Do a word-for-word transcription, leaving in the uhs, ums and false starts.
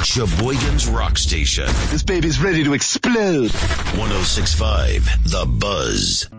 Sheboygan's Rock Station. This baby's ready to explode. one oh six point five The Buzz.